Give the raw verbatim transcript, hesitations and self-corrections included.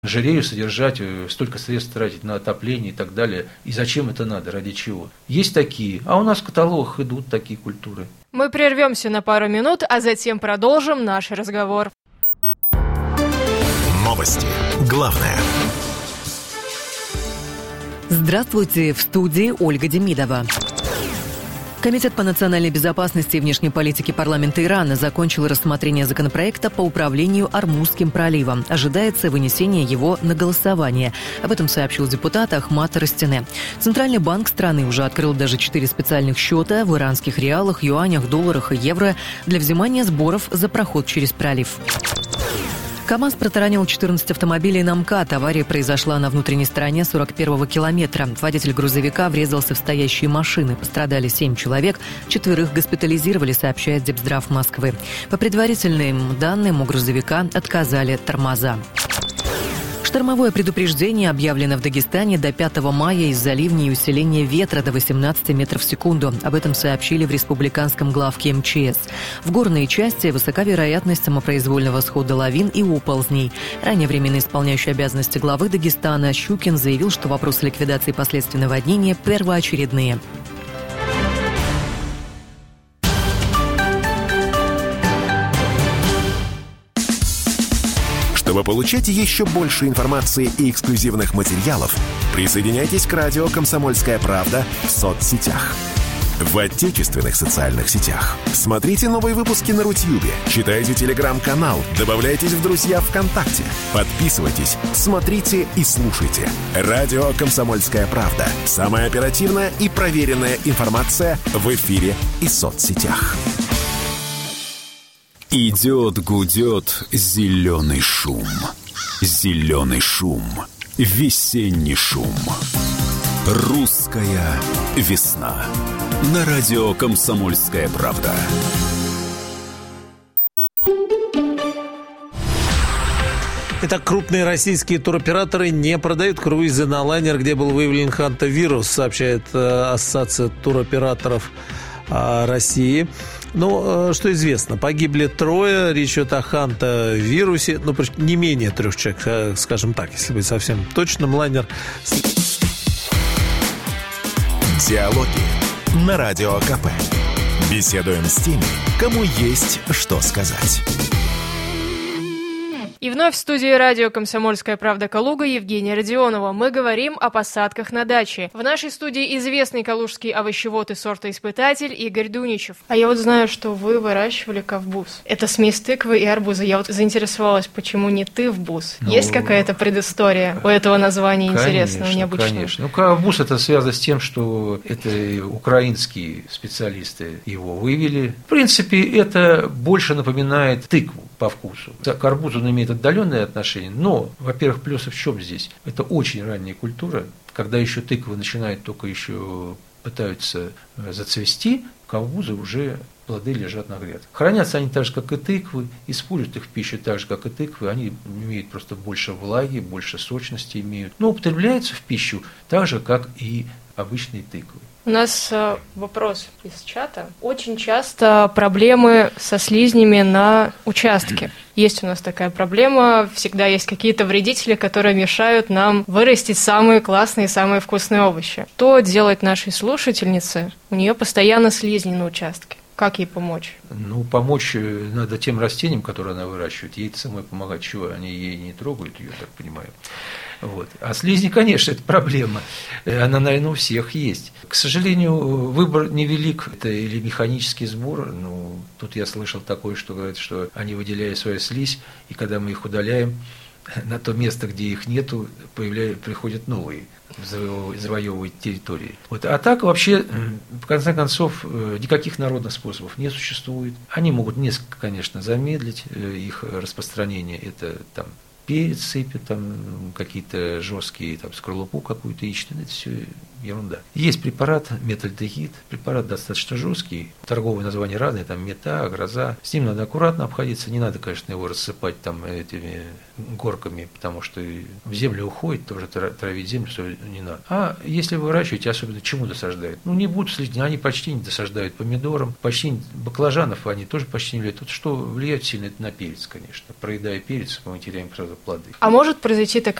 Оранжерею содержать, столько средств тратить на отопление и так далее. И зачем это надо, ради чего? Есть такие, а у нас в каталогах идут такие культуры. Мы прервемся на пару минут, а затем продолжим наш разговор. Новости. Главное. Здравствуйте, в студии Ольга Демидова. Комитет по национальной безопасности и внешней политике парламента Ирана закончил рассмотрение законопроекта по управлению Ормузским проливом. Ожидается вынесение его на голосование. Об этом сообщил депутат Ахмад Растене. Центральный банк страны уже открыл даже четыре специальных счета в иранских реалах, юанях, долларах и евро для взимания сборов за проход через пролив. КАМАЗ протаранил четырнадцать автомобилей на МКАД. Авария произошла на внутренней стороне сорок первого километра. Водитель грузовика врезался в стоящие машины. Пострадали семь человек. Четверых госпитализировали, сообщает Депздрав Москвы. По предварительным данным, у грузовика отказали тормоза. Штормовое предупреждение объявлено в Дагестане до пятого мая из-за ливней и усиления ветра до восемнадцати метров в секунду. Об этом сообщили в республиканском главке эм че эс. В горной части высока вероятность самопроизвольного схода лавин и оползней. Ранее временно исполняющий обязанности главы Дагестана Щукин заявил, что вопросы ликвидации последствий наводнения первоочередные. Чтобы получать еще больше информации и эксклюзивных материалов, присоединяйтесь к радио «Комсомольская правда» в соцсетях. В отечественных социальных сетях. Смотрите новые выпуски на Рутьюбе, читайте телеграм-канал, добавляйтесь в друзья ВКонтакте, подписывайтесь, смотрите и слушайте. Радио «Комсомольская правда». Самая оперативная и проверенная информация в эфире и соцсетях. Идет, гудет зеленый шум. Зеленый шум. Весенний шум. Русская весна. На радио «Комсомольская правда». Итак, крупные российские туроператоры не продают круизы на лайнер, где был выявлен хантавирус, сообщает Ассоциация туроператоров России. Ну, что известно, погибли трое, речь идет о хантавирусе, ну, не менее трех человек, скажем так, если быть совсем точным, лайнер. Диалоги на Радио КП. Беседуем с теми, кому есть что сказать. И вновь в студии радио «Комсомольская правда» Калуга Евгения Родионова. Мы говорим о посадках на даче. В нашей студии известный калужский овощевод и сортоиспытатель Игорь Дуничев. А я вот знаю, что вы выращивали ковбус. Это смесь тыквы и арбуза. Я вот заинтересовалась, почему не тывбус? Ну, есть какая-то предыстория у этого названия интересного, необычного? Конечно. Ну, ковбус это связано с тем, что это украинские специалисты его вывели. В принципе, это больше напоминает тыкву по вкусу. К арбузу он имеет отдаленное отношение, но, во-первых, плюсы в чем здесь? Это очень ранняя культура, когда еще тыква начинает только еще пытаются зацвести, ковбузы уже плоды лежат на грядках. Хранятся они так же, как и тыквы, используют их в пищу так же, как и тыквы, они имеют просто больше влаги, больше сочности имеют, но употребляются в пищу так же, как и обычные тыквы. У нас э, вопрос из чата. Очень часто проблемы со слизнями на участке. Есть у нас такая проблема. Всегда есть какие-то вредители, которые мешают нам вырастить самые классные, самые вкусные овощи. Что делать нашей слушательнице? У нее постоянно слизни на участке. Как ей помочь? Ну, помочь надо тем растениям, которые она выращивает. Ей самой помогать, чего они ей не трогают, ее, так понимаю. Вот. А слизни, конечно, это проблема. Она, наверное, у всех есть. К сожалению, выбор невелик. Это или механический сбор. Ну, тут я слышал такое, что говорят, что они выделяют свою слизь, и когда мы их удаляем, на то место, где их нету, появляются, приходят новые, завоевывать территории. Вот. А так вообще, в конце концов, никаких народных способов не существует. Они могут несколько, конечно, замедлить их распространение. Это там перец сыпят, там какие-то жесткие, там скорлупу какую-то ищут. Это все ерунда. Есть препарат метальдегид, препарат достаточно жесткий, торговые названия разные, там мета, гроза. С ним надо аккуратно обходиться, не надо, конечно, его рассыпать там этими горками, потому что в землю уходит, тоже травить землю не надо. А если вы выращиваете, особенно чему досаждают? Ну, не будут следить, они почти не досаждают помидорам, почти баклажанов они тоже почти не влияют. Тут что влияет сильно, это на перец, конечно. Проедая перец, мы теряем сразу плоды. А может произойти такая